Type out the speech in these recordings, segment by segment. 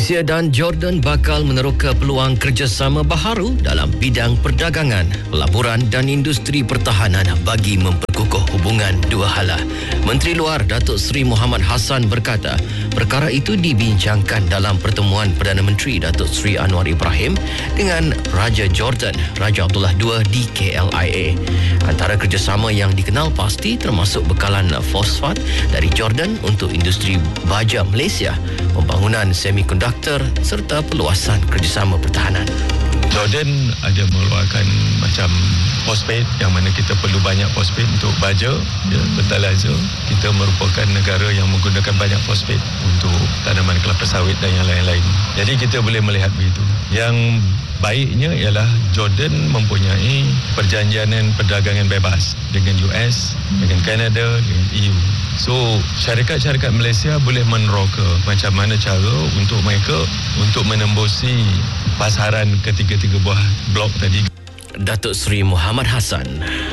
Malaysia dan Jordan bakal meneroka peluang kerjasama baharu dalam bidang perdagangan, pelaburan dan industri pertahanan bagi memperkukuh hubungan dua hala. Menteri Luar Datuk Seri Mohamad Hassan berkata, perkara itu dibincangkan dalam pertemuan Perdana Menteri Datuk Seri Anwar Ibrahim dengan Raja Jordan, Raja Abdullah II di KLIA. Antara kerjasama yang dikenal pasti termasuk bekalan fosfat dari Jordan untuk industri baja Malaysia, pembangunan semikonduktor serta perluasan kerjasama pertahanan. Jordan ada mengeluarkan macam fosfat yang mana kita perlu banyak fosfat untuk baja, fertilizer. Kita merupakan negara yang menggunakan banyak fosfat untuk tanaman kelapa sawit dan yang lain-lain. Jadi kita boleh melihat begitu. Yang baiknya ialah Jordan mempunyai perjanjian perdagangan bebas dengan US, dengan Kanada, dengan EU. So, syarikat-syarikat Malaysia boleh meneroka macam mana cara untuk mereka untuk menembusi pasaran ketiga-tiga buah blok tadi. Datuk Seri Mohamad Hassan.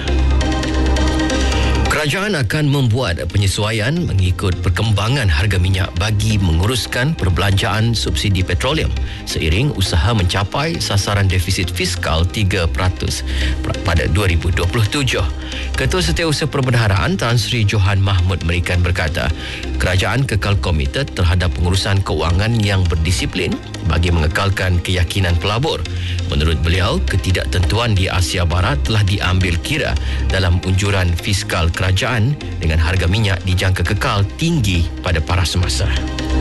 Kerajaan akan membuat penyesuaian mengikut perkembangan harga minyak bagi menguruskan perbelanjaan subsidi petroleum seiring usaha mencapai sasaran defisit fiskal 3% pada 2027. Ketua Setiausaha Perbendaharaan Tan Sri Johan Mahmud Merikan berkata, kerajaan kekal komited terhadap pengurusan keuangan yang berdisiplin bagi mengekalkan keyakinan pelabur. Menurut beliau, ketidaktentuan di Asia Barat telah diambil kira dalam unjuran fiskal kerajaan dengan harga minyak dijangka kekal tinggi pada paras semasa.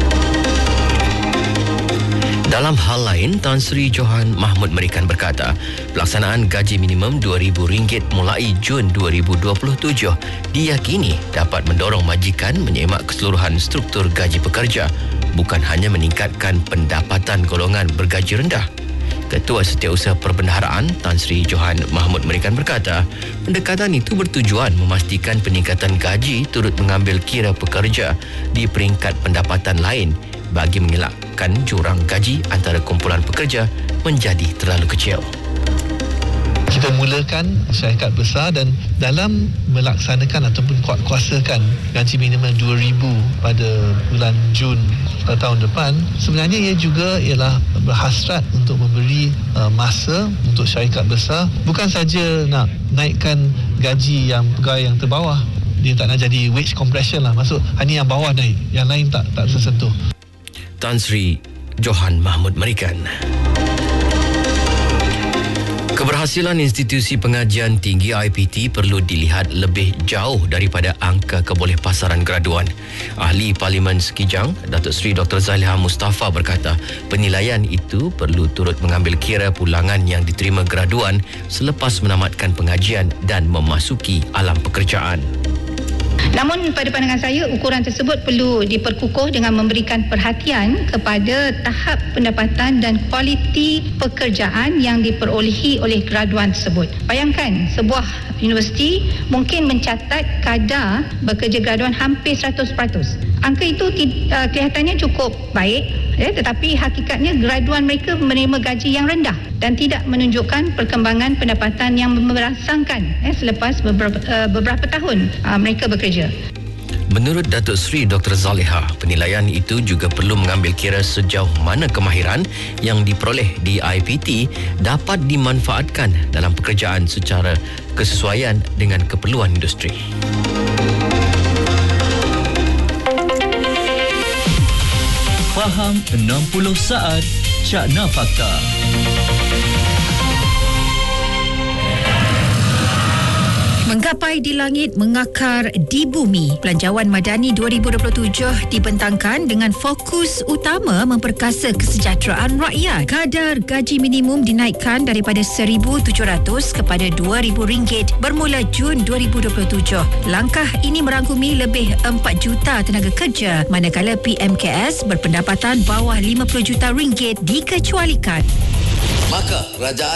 Dalam hal lain, Tan Sri Johan Mahmud Merikan berkata, pelaksanaan gaji minimum RM2,000 mulai Jun 2027 diyakini dapat mendorong majikan menyemak keseluruhan struktur gaji pekerja, bukan hanya meningkatkan pendapatan golongan bergaji rendah. Ketua Setiausaha Perbendaharaan Tan Sri Johan Mahmud Merikan berkata, pendekatan itu bertujuan memastikan peningkatan gaji turut mengambil kira pekerja di peringkat pendapatan lain bagi mengelakkan jurang gaji antara kumpulan pekerja menjadi terlalu kecil. Kita mulakan syarikat besar dan dalam melaksanakan ataupun kuasakan gaji minimum RM2,000 pada bulan Jun tahun depan, sebenarnya ia juga ialah berhasrat untuk memberi masa untuk syarikat besar, bukan saja nak naikkan gaji yang pegawai yang terbawah. Dia tak nak jadi wage compression lah, maksud hanya yang bawah naik, yang lain tak tersentuh. Tan Sri Johan Mahmud Merikan. Keberhasilan institusi pengajian tinggi IPT perlu dilihat lebih jauh daripada angka kebolehpasaran graduan. Ahli Parlimen Sekijang, Datuk Seri Dr. Zaliha Mustafa berkata, penilaian itu perlu turut mengambil kira pulangan yang diterima graduan selepas menamatkan pengajian dan memasuki alam pekerjaan. Namun pada pandangan saya, ukuran tersebut perlu diperkukuh dengan memberikan perhatian kepada tahap pendapatan dan kualiti pekerjaan yang diperolehi oleh graduan tersebut. Bayangkan, sebuah universiti mungkin mencatat kadar bekerja graduan hampir 100%. Angka itu kelihatannya cukup baik, tetapi hakikatnya graduan mereka menerima gaji yang rendah dan tidak menunjukkan perkembangan pendapatan yang merangsangkan selepas beberapa tahun mereka bekerja. Menurut Datuk Seri Dr. Zaliha, penilaian itu juga perlu mengambil kira sejauh mana kemahiran yang diperoleh di IPT dapat dimanfaatkan dalam pekerjaan secara kesesuaian dengan keperluan industri. Faham 60 saat Cakna Fakta. Menggapai di langit, mengakar di bumi. Belanjawan Madani 2027 dibentangkan dengan fokus utama memperkasa kesejahteraan rakyat. Kadar gaji minimum dinaikkan daripada RM1,700 kepada RM2,000 bermula Jun 2027. Langkah ini merangkumi lebih 4 juta tenaga kerja, manakala PMKS berpendapatan bawah RM50 juta dikecualikan. Maka kerajaan